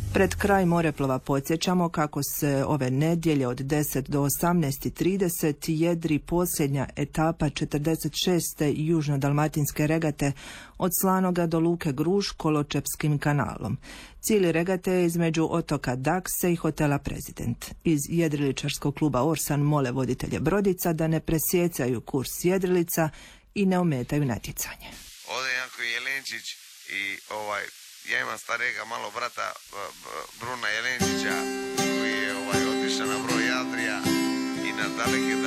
Pred kraj Moreplova podsjećamo kako se ove nedjelje od 10 do 18:30 jedri posljednja etapa 46. južno-dalmatinske regate od Slanoga do luke Gruž Koločepskim kanalom. Cilj regate je između otoka Dakse i hotela Prezident. Iz jedriličarskog kluba Orsan mole voditelje brodica da ne presjecaju kurs jedrilica i ne ometaju natjecanje. Ovdje je Janko Jelenčić i ja imam starijega malo brata Bruna Jelenčića koji je otišao na broj Adrija i na daleki